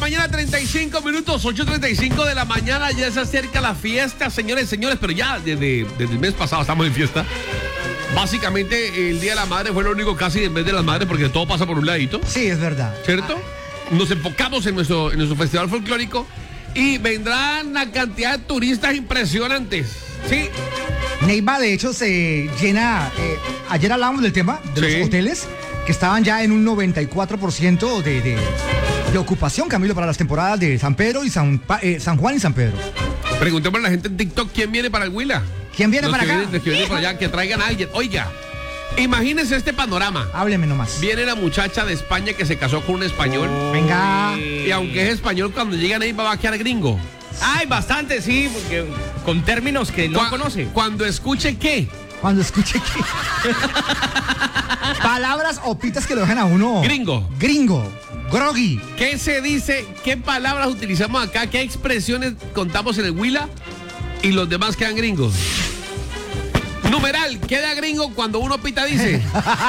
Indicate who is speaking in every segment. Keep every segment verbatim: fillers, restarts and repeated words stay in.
Speaker 1: mañana, treinta y cinco minutos, ocho treinta y cinco de la mañana, ya se acerca la fiesta, señores, señores, pero ya desde, desde el mes pasado estamos en fiesta. Básicamente, el Día de la Madre fue lo único casi en vez de las madres, porque todo pasa por un ladito.
Speaker 2: Sí, es verdad.
Speaker 1: ¿Cierto? Nos enfocamos en nuestro, en nuestro festival folclórico y vendrán una cantidad de turistas impresionantes. Sí.
Speaker 2: Neiva, de hecho, se llena. Eh, ayer hablábamos del tema de
Speaker 1: Sí.
Speaker 2: los hoteles que estaban ya en un noventa y cuatro por ciento de, de, de ocupación, Camilo, para las temporadas de San Pedro y San, Pa- eh, San Juan y San Pedro.
Speaker 1: Preguntémosle a la gente en TikTok quién viene para el Huila.
Speaker 2: ¿Quién viene
Speaker 1: Los
Speaker 2: para
Speaker 1: que
Speaker 2: acá?
Speaker 1: Vienen, los que vienen para allá, que traigan a alguien. Oiga, imagínense este panorama.
Speaker 2: Hábleme nomás.
Speaker 1: Viene la muchacha de España que se casó con un español.
Speaker 2: Venga.
Speaker 1: Y aunque es español, cuando llegan ahí va a quedar gringo.
Speaker 3: Ay, bastante, sí, porque con términos que no
Speaker 1: Cua-
Speaker 3: conoce.
Speaker 1: Cuando escuche qué.
Speaker 2: Cuando escuche que. Palabras o pitas que lo dejan a uno.
Speaker 1: Gringo.
Speaker 2: Gringo. Groggy.
Speaker 1: ¿Qué se dice? ¿Qué palabras utilizamos acá? ¿Qué expresiones contamos en el Huila? Y los demás quedan gringos. Numeral, queda gringo cuando uno pita dice.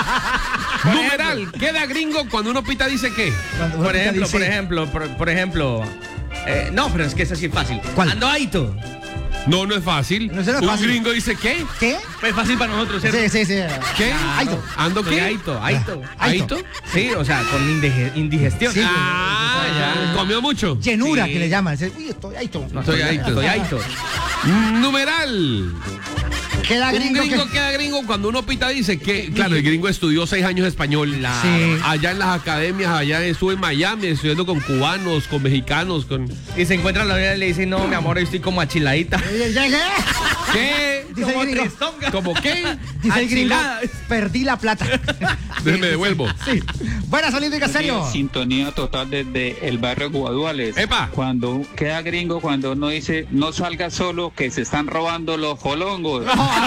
Speaker 1: Numeral, queda gringo cuando uno pita dice qué.
Speaker 2: Cuando uno
Speaker 3: Por
Speaker 2: pita
Speaker 3: ejemplo,
Speaker 2: dice-
Speaker 3: por ejemplo, por, por ejemplo. eh, no, pero es que es así fácil.
Speaker 2: ¿Cuál?
Speaker 3: Ando aito.
Speaker 1: No, no es fácil.
Speaker 2: No, eso no es
Speaker 1: un
Speaker 2: fácil.
Speaker 1: gringo dice qué.
Speaker 2: ¿Qué?
Speaker 3: Es fácil para nosotros, ¿cierto?
Speaker 2: Sí, sí, sí.
Speaker 1: ¿Qué?
Speaker 2: Aito.
Speaker 1: ¿Ando
Speaker 3: Estoy
Speaker 1: qué?
Speaker 3: aito, aito.
Speaker 2: Aito.
Speaker 1: ¿Aito?
Speaker 3: Sí, o sea, con indige- indigestión.
Speaker 2: Sí.
Speaker 1: Ah, ya. ¿Comió mucho?
Speaker 2: Llenura,
Speaker 3: Sí.
Speaker 2: que le llaman. Dice, uy, estoy aito.
Speaker 3: No,
Speaker 1: Estoy
Speaker 3: estoy,
Speaker 1: aito.
Speaker 3: estoy aito.
Speaker 1: Numeral.
Speaker 2: Queda
Speaker 1: Un
Speaker 2: gringo.
Speaker 1: gringo
Speaker 2: que-
Speaker 1: queda gringo cuando uno pita dice que, claro, el gringo estudió seis años español.
Speaker 2: Sí.
Speaker 1: Allá en las academias, allá estuve en Miami estudiando con cubanos, con mexicanos, con...
Speaker 3: Y se encuentra la vida y le dice, no, mi amor, estoy como achiladita.
Speaker 2: Eh, Llegué.
Speaker 1: ¿Qué?
Speaker 2: Dice el gringo.
Speaker 3: tristonga.
Speaker 1: ¿Cómo qué?
Speaker 2: Dice el gringo.
Speaker 3: Achilada.
Speaker 2: Perdí la plata.
Speaker 1: Déjeme devuelvo.
Speaker 2: Sí. Buenas olímpicas, serio.
Speaker 4: Sintonía total desde el barrio Guaduales.
Speaker 1: Epa.
Speaker 4: Cuando queda gringo, cuando uno dice no salga solo, que se están robando los jolongos.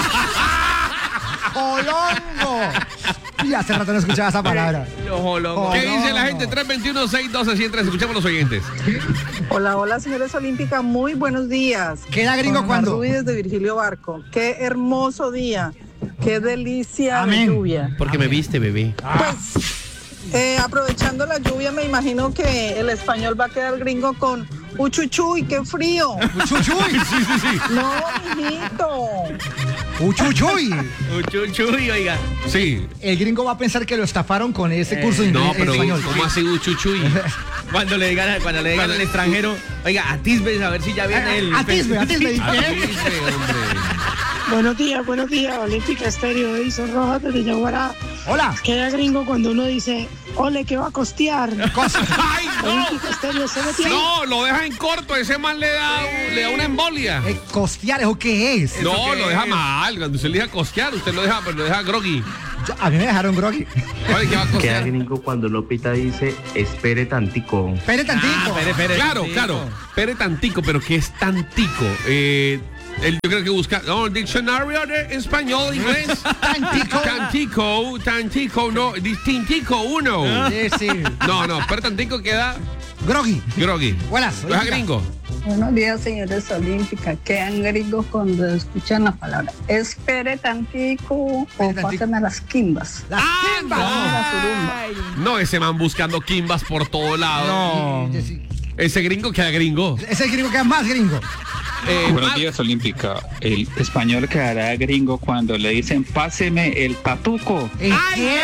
Speaker 2: ¡Colongo! Y hace rato no escuchaba esa palabra.
Speaker 3: Los jolongos.
Speaker 1: ¿Qué
Speaker 2: no,
Speaker 1: dice la
Speaker 2: no.
Speaker 1: gente? tres veintiuno, seis doce, ciento tres. Escuchemos los oyentes.
Speaker 5: Hola, hola, señores Olímpica, muy buenos días.
Speaker 2: ¿Queda gringo
Speaker 5: Con
Speaker 2: cuándo?
Speaker 5: Ruiz desde Virgilio Barco. Qué hermoso día, qué delicia
Speaker 2: Amén.
Speaker 5: de lluvia.
Speaker 1: Porque me viste, bebé.
Speaker 5: Pues, eh, aprovechando la lluvia, me imagino que el español va a quedar gringo con uchuchuy, qué frío.
Speaker 2: Uchuchuy.
Speaker 1: Sí, sí, sí.
Speaker 5: No, mijito.
Speaker 2: Uchuchuy.
Speaker 3: Uchuchuy, oiga.
Speaker 1: Sí.
Speaker 2: El gringo va a pensar que lo estafaron con ese
Speaker 3: Eh,
Speaker 2: curso de
Speaker 1: No,
Speaker 2: inglés
Speaker 1: pero
Speaker 2: español.
Speaker 1: ¿cómo así uchuchuy?
Speaker 3: Cuando le digan, cuando le digan
Speaker 1: Cuando-
Speaker 3: al extranjero, oiga, atisbe a ver si ya viene el...
Speaker 2: Atisbe, atisbe.
Speaker 1: Aquí,
Speaker 2: ¿Qué?
Speaker 1: hombre.
Speaker 6: Buenos días, buenos días, Olímpica Estéreo, Edison Rojas desde Yaguará.
Speaker 2: Hola.
Speaker 6: Queda gringo cuando uno dice, ole, que va a costear.
Speaker 1: ¡Ay, no!
Speaker 6: Olímpica Estéreo, se metió.
Speaker 1: No, lo deja en corto. Ese man le da, le da una embolia.
Speaker 2: Eh, costear, ¿eso qué es?
Speaker 1: No,
Speaker 3: qué
Speaker 1: lo deja
Speaker 3: es?
Speaker 1: mal. Cuando usted le deja costear, usted lo deja, pero lo deja groggy.
Speaker 2: Yo- a mí me dejaron groggy.
Speaker 1: Oye, ¿qué va a
Speaker 7: Queda
Speaker 1: costear?
Speaker 7: gringo cuando Lopita dice, espere tantico.
Speaker 2: Espere tantito.
Speaker 3: Ah, espere, espere,
Speaker 1: Claro,
Speaker 3: sí,
Speaker 1: claro.
Speaker 3: no.
Speaker 1: Pero tantico, pero ¿qué es tantico? Eh, el- yo creo que busca. No, el diccionario de español, inglés.
Speaker 2: Tantico.
Speaker 1: Tantico, tantico, no. Distintico, uno.
Speaker 2: Sí, sí.
Speaker 1: No, no, pero tantico queda
Speaker 2: Groggy.
Speaker 1: groggy.
Speaker 2: Buenas.
Speaker 1: Lo deja gringo.
Speaker 8: Buenos días, señores Olímpica. Quedan gringos cuando escuchan la palabra espere tantico o
Speaker 2: tantico.
Speaker 8: pásenme las quimbas.
Speaker 2: Las
Speaker 1: ¡Ah,
Speaker 2: quimbas.
Speaker 8: La surumba.
Speaker 1: No, ese man buscando quimbas por todo lado.
Speaker 3: No.
Speaker 2: Sí, sí.
Speaker 1: Ese gringo queda gringo.
Speaker 2: Ese gringo queda más gringo.
Speaker 1: Eh,
Speaker 4: Buenos
Speaker 1: Mar-
Speaker 4: días, Olímpica. El español quedará gringo cuando le dicen páseme el tatuco.
Speaker 2: ¿En
Speaker 1: ¡Ay,
Speaker 2: qué?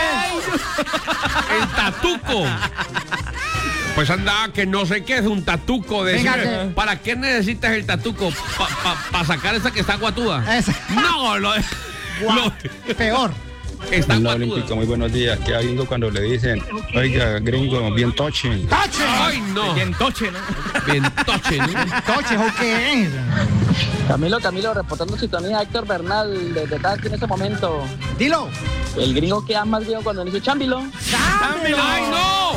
Speaker 1: el tatuco. Pues anda, que no sé qué es un tatuco. De
Speaker 2: Venga,
Speaker 1: ese-
Speaker 2: que-
Speaker 1: ¿Para qué necesitas el tatuco? ¿Para pa, pa sacar esa que está guatuda?
Speaker 2: Esa.
Speaker 1: No, lo,
Speaker 2: Guau, peor.
Speaker 1: está
Speaker 9: Hola,
Speaker 1: guatuda.
Speaker 9: Olímpica, muy buenos días. Queda gringo cuando le dicen, oiga, gringo, bien toche.
Speaker 2: ¡Toche!
Speaker 1: Ay, no.
Speaker 3: Bien toche, ¿no?
Speaker 1: Bien toche, ¿no?
Speaker 2: ¿Toche o qué es?
Speaker 10: Camilo, Camilo, reportando sintonía, Héctor Bernal, desde Cali en ese momento.
Speaker 2: Dilo.
Speaker 10: El gringo queda más viejo cuando dice chámbilo.
Speaker 1: ¡Ay, no!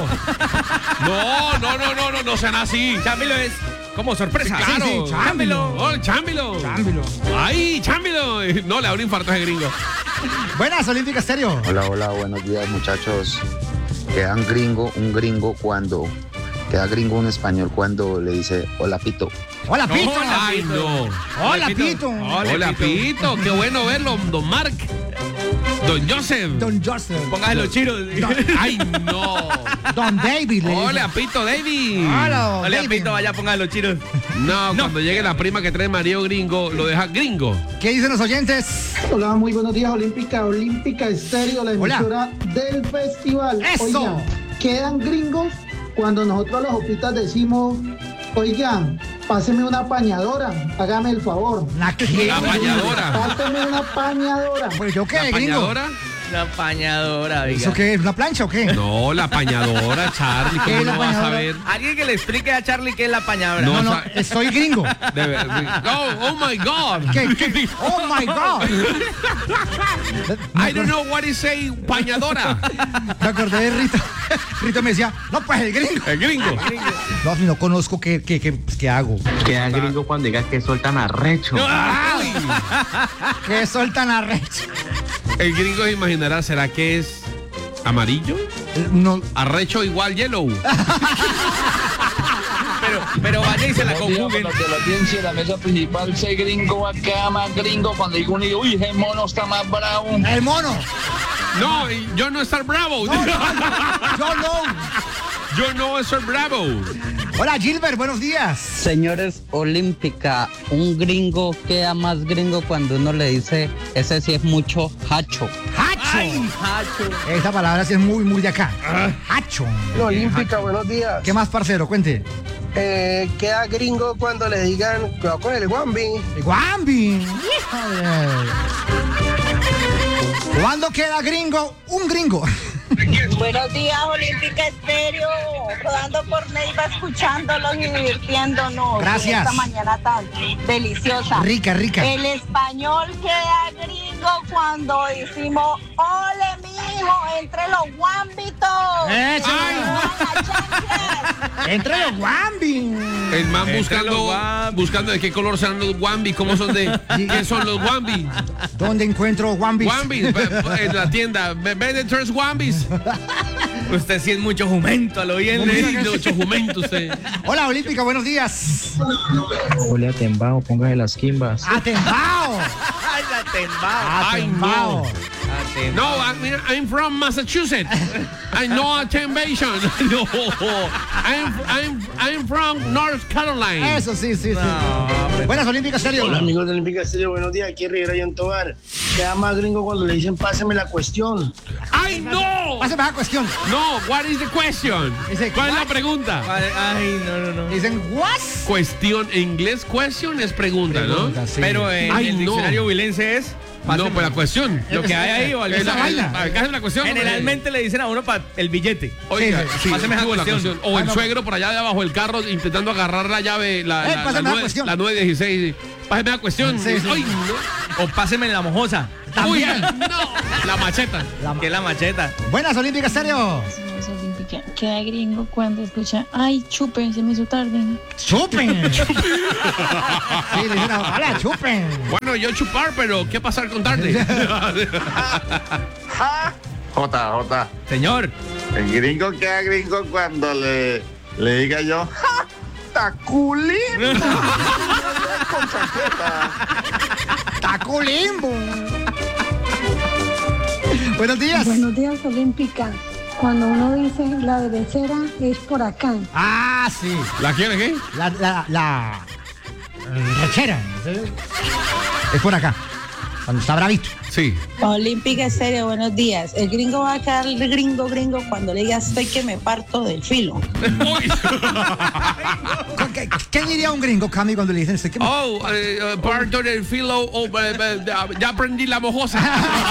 Speaker 1: No, no, no, no, no, no sean así.
Speaker 3: Chámbilo es como sorpresa.
Speaker 1: Claro.
Speaker 2: Sí, sí, chámbilo.
Speaker 1: Oh, chámbilo.
Speaker 2: Chámbilo.
Speaker 1: Ay, chámbilo. No, le da un infarto a ese gringo.
Speaker 2: Buenas, Olímpica Estéreo.
Speaker 7: Hola, hola, buenos días, muchachos. Quedan gringo, un gringo cuando... Queda gringo un español cuando le dice, hola, Pito.
Speaker 2: Hola, Pito.
Speaker 1: Ay, no.
Speaker 2: Hola, Pito.
Speaker 1: Hola, Pito. Qué bueno verlo, don Marc. Don Joseph.
Speaker 2: Don Joseph.
Speaker 3: Póngase los chiros.
Speaker 2: Don-
Speaker 1: Ay, no.
Speaker 2: Don David. le
Speaker 1: Hola,
Speaker 2: dicen.
Speaker 1: Pito David.
Speaker 2: Hola,
Speaker 3: Ole,
Speaker 2: David.
Speaker 3: Pito, vaya, póngase los chiros.
Speaker 1: No, cuando llegue la prima que trae Mario Gringo, lo deja gringo.
Speaker 2: ¿Qué dicen los oyentes?
Speaker 6: Hola, muy buenos días, Olímpica, Olímpica Estéreo, la
Speaker 2: Hola.
Speaker 6: emisora del festival.
Speaker 2: ¡Eso!
Speaker 6: Oigan, quedan gringos cuando nosotros los hopitas decimos, oigan, páseme una pañadora, hágame el favor.
Speaker 2: ¿La qué?
Speaker 1: La pañadora.
Speaker 6: Páseme una pañadora.
Speaker 2: Pues yo qué,
Speaker 1: ¿La
Speaker 2: gringo.
Speaker 1: pañadora?
Speaker 3: La pañadora, oiga.
Speaker 2: ¿Eso qué es? ¿Una plancha o qué?
Speaker 1: No, la pañadora, Charlie.
Speaker 2: ¿Qué
Speaker 1: ¿Cómo
Speaker 2: es la
Speaker 1: no vas a
Speaker 2: pañadora?
Speaker 1: ver?
Speaker 3: Alguien que le explique a Charlie qué es la pañadora.
Speaker 1: No,
Speaker 2: No, no,
Speaker 1: o sea-
Speaker 2: soy gringo.
Speaker 1: De ver- oh, oh my God.
Speaker 2: ¿Qué, qué? Oh my God.
Speaker 1: I don't know what is a pañadora.
Speaker 2: Me acordé de Rito. Rito me decía, no, pues el gringo.
Speaker 1: El gringo.
Speaker 2: No, si no conozco qué, qué, qué, pues, qué hago.
Speaker 10: Queda gringo cuando diga que sueltan arrecho.
Speaker 1: Ay.
Speaker 2: Que soltan arrecho.
Speaker 1: El gringo se imaginará, ¿será que es amarillo?
Speaker 2: No,
Speaker 1: Arrecho igual yellow.
Speaker 3: Pero, pero vaya y se la conjuguen.
Speaker 10: de la audiencia de la mesa principal, ese gringo acá más gringo cuando digo uno, uy, ese mono está más bravo.
Speaker 2: el mono.
Speaker 1: No, y yo no estar bravo.
Speaker 2: No, no, no, yo no.
Speaker 1: Yo no estar bravo.
Speaker 2: Hola, Gilbert, buenos días.
Speaker 8: Señores, Olímpica, un gringo queda más gringo cuando uno le dice, ese sí es mucho hacho.
Speaker 2: ¡Hacho! Esa palabra sí es muy, muy de acá. ¡Hacho!
Speaker 6: Olímpica, buenos días.
Speaker 2: ¿Qué más, parcero? Cuente.
Speaker 6: Eh, queda gringo cuando le digan, cuidado con el guambi.
Speaker 2: ¡Guambi! ¿Cuándo queda gringo? Un gringo.
Speaker 5: Buenos días, Olímpica Estéreo. Rodando por Neiva, escuchándolos y divirtiéndonos.
Speaker 2: Gracias.
Speaker 5: En esta mañana tan deliciosa.
Speaker 2: Rica, rica.
Speaker 5: El español queda gringo cuando decimos, ole, mijo, entre los guambitos.
Speaker 2: ¡Eso! ¡Entre los guambi!
Speaker 1: El man
Speaker 3: Entre
Speaker 1: buscando,
Speaker 3: los guambi.
Speaker 1: buscando de qué color serán los guambi, cómo son de, qué son los guambi.
Speaker 2: ¿Dónde encuentro guambis?
Speaker 1: Guambis, ve- ve- en la tienda, ve- vende tres guambis.
Speaker 3: Usted sí es mucho jumento al oírle.
Speaker 1: Sí, de ocho jumentos, usted.
Speaker 2: Hola, Olímpica, buenos días.
Speaker 10: Julia Tembao, póngase las quimbas.
Speaker 2: ¡Atembao!
Speaker 3: Ay, la tembao.
Speaker 1: Ay,
Speaker 2: ¡Atembao!
Speaker 1: No, I mean, I'm from Massachusetts. I know a temptation. No, I'm, I'm, I'm from North Carolina.
Speaker 2: Eso sí, sí, sí.
Speaker 3: No,
Speaker 2: Buenas, Olímpicas, serio.
Speaker 6: Hola amigos de Olímpica Estéreo, buenos días, aquí Rivera y Antobar. Queda más gringo cuando le dicen páseme la cuestión.
Speaker 1: ¡Ay, no!
Speaker 2: Pásame la cuestión.
Speaker 1: No, what is the question?
Speaker 2: Dice,
Speaker 1: ¿Cuál es la
Speaker 2: what?
Speaker 1: pregunta?
Speaker 3: Ay, no, no, no.
Speaker 2: Dicen, ¿what?
Speaker 1: Cuestión en inglés, question es pregunta, ¿no?
Speaker 2: Pregunta, sí.
Speaker 3: Pero en
Speaker 1: Ay,
Speaker 3: el
Speaker 1: no.
Speaker 3: diccionario vilense es.
Speaker 1: No, pues la cuestión.
Speaker 3: Lo que hay ahí o
Speaker 1: Es
Speaker 3: alguna
Speaker 1: la,
Speaker 3: vaina.
Speaker 1: acá es la cuestión.
Speaker 3: Generalmente le dicen a uno para el billete.
Speaker 1: Oiga,
Speaker 2: Sí,
Speaker 1: sí,
Speaker 3: pásame esa
Speaker 1: tuvo la
Speaker 3: cuestión.
Speaker 1: cuestión. O
Speaker 2: Ah,
Speaker 1: el
Speaker 2: no.
Speaker 1: suegro por allá de abajo del carro intentando agarrar la llave, la,
Speaker 2: Eh,
Speaker 1: la,
Speaker 2: pásame la
Speaker 1: nueve-
Speaker 2: cuestión.
Speaker 1: la nueve dieciséis. Pásame la cuestión.
Speaker 2: Sí, sí.
Speaker 1: Ay, no.
Speaker 3: O páseme la mojosa.
Speaker 1: Uy,
Speaker 2: También.
Speaker 1: no. La macheta.
Speaker 3: Que es la macheta.
Speaker 2: Buenas, Olímpicas, serio.
Speaker 11: Olímpica, queda gringo cuando escucha, ay, chupe, se me hizo tarde.
Speaker 2: ¡Chupen! Sí, le dicen, hola, chupen.
Speaker 1: Bueno, yo chupar, pero ¿qué pasar con tarde?
Speaker 12: Jota, Jota.
Speaker 3: Señor.
Speaker 12: El gringo queda gringo cuando le, le diga yo, ¡ja! ¡Taculín! Con chaqueta.
Speaker 2: ¡Taculimbo! Buenos días.
Speaker 13: Buenos días, Olímpica. Cuando uno dice la derecera es por acá.
Speaker 2: Ah, sí.
Speaker 1: ¿La quiere qué?
Speaker 2: La, la, la rechera. ¿Sí? Es por acá. Cuando está bravito.
Speaker 1: Sí.
Speaker 5: Olímpica Estéreo, buenos días. El gringo va a quedar gringo, gringo cuando le diga estoy que me parto del filo.
Speaker 2: ¿Qué, qué diría un gringo, Cami, cuando le dicen esto? ¿Qué me-
Speaker 1: Oh, eh, eh, parto del filo. Oh, eh, eh, ya- ya aprendí la mojosa.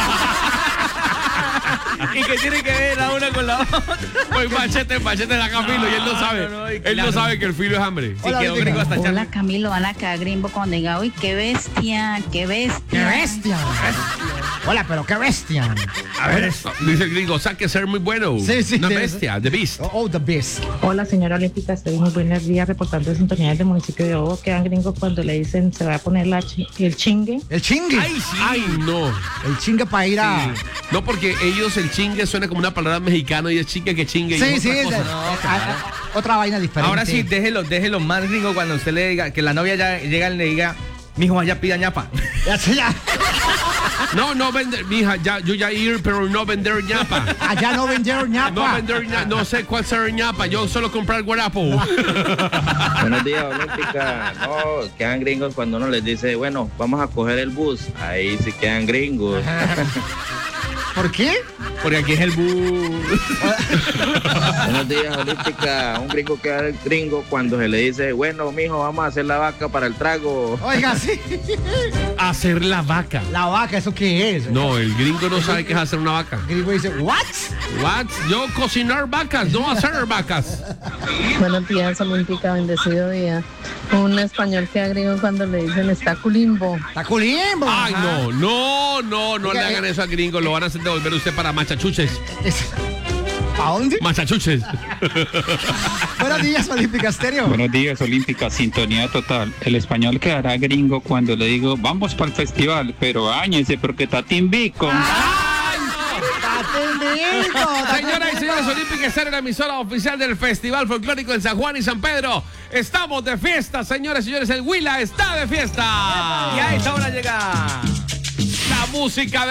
Speaker 3: ¿Y qué tiene que ver la una con la otra?
Speaker 1: Pues machete, machete la Camilo y él no sabe.
Speaker 3: no, no, y
Speaker 1: él
Speaker 3: claro.
Speaker 1: no sabe que el filo es hambre.
Speaker 3: Sí, quedó gringo hasta
Speaker 11: Hola,
Speaker 3: Charlie.
Speaker 11: Camilo, van a quedar gringo cuando diga, uy, qué bestia, qué bestia.
Speaker 2: ¡Qué bestia! Hola, pero qué bestia.
Speaker 1: A ver, dice el gringo, o sea que ser muy bueno.
Speaker 2: Sí, sí,
Speaker 1: Una
Speaker 2: sí.
Speaker 1: bestia, the beast.
Speaker 2: Oh, oh, the beast.
Speaker 14: Hola, señora Olímpica, estoy muy buenos días reportando de sintonía del municipio de Obo. Quedan gringos cuando le dicen se va a poner la chi- el chingue.
Speaker 2: El chingue.
Speaker 1: Ay, sí. Ay, no.
Speaker 2: El chingue para ir a...
Speaker 1: Sí. No, porque ellos el chingue suena como una palabra mexicana y es chingue que chingue. y
Speaker 2: Sí,
Speaker 1: es
Speaker 2: sí,
Speaker 1: otra
Speaker 2: es
Speaker 1: cosa.
Speaker 2: de- a- a- otra vaina diferente.
Speaker 3: Ahora sí, déjelo, déjelo más gringo cuando usted le diga que la novia ya llega y le diga, mijo, vaya pida ñapa.
Speaker 2: Ya, sí, ya.
Speaker 1: No, no vender, mija, ya, yo ya ir, pero no vender ñapa.
Speaker 2: Allá no vender ñapa.
Speaker 1: No vender ñapa, no sé cuál será ñapa, yo solo comprar guarapo.
Speaker 15: Buenos días, Olímpica. No, quedan gringos cuando uno les dice, bueno, vamos a coger el bus. Ahí sí quedan gringos.
Speaker 2: ¿Por qué?
Speaker 3: Porque aquí es el bus.
Speaker 15: Buenos días, Olímpica. Un gringo queda gringo cuando se le dice, bueno, mijo, vamos a hacer la vaca para el trago.
Speaker 2: Oiga, sí.
Speaker 1: Hacer la vaca.
Speaker 2: La vaca, ¿eso qué es?
Speaker 1: No, el gringo no sabe qué es hacer una vaca.
Speaker 2: El gringo dice, ¿what?
Speaker 1: What? Yo cocinar vacas, no hacer vacas.
Speaker 16: Buenos días, Olímpica, bendecido día. Un español queda gringo cuando le dicen está culimbo.
Speaker 2: Está culimbo.
Speaker 1: Ay, no, no, no, no le hagan eso al gringo, lo van a hacer devolver usted para Machachuches.
Speaker 2: ¿A dónde?
Speaker 1: Machachuches.
Speaker 2: Buenos días, Olímpica Estéreo.
Speaker 4: Buenos días, Olímpica, sintonía total. El español quedará gringo cuando le digo, vamos para el festival, pero áñese porque está timbico.
Speaker 1: Señoras y señores, Olímpica Estéreo, la emisora oficial del Festival Folclórico en San Juan y San Pedro. Estamos de fiesta, señores y señores. El Huila está de fiesta.
Speaker 3: Y a esta hora llega
Speaker 1: la música de